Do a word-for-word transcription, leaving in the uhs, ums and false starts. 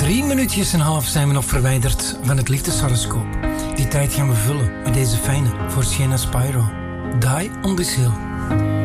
Drie minuutjes en een half zijn we nog verwijderd van het liefdeshoroscoop. Die tijd gaan we vullen met deze fijne voor Sienna Spyro. Die on this hill.